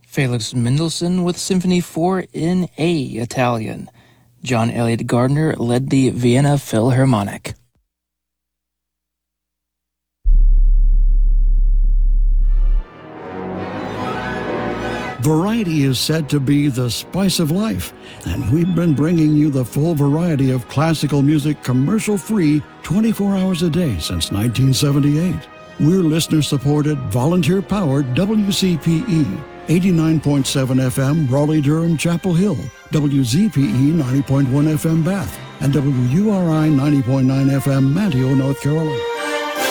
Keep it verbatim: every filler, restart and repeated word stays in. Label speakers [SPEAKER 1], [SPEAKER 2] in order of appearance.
[SPEAKER 1] Felix Mendelssohn with Symphony four in A Italian. John Elliott Gardner led the Vienna Philharmonic.
[SPEAKER 2] Variety is said to be the spice of life, and we've been bringing you the full variety of classical music commercial-free twenty-four hours a day since nineteen seventy-eight. We're listener-supported, volunteer-powered W C P E, eighty-nine point seven F M Raleigh-Durham Chapel Hill, W Z P E ninety point one F M Bath, and W U R I ninety point nine F M Manteo, North Carolina.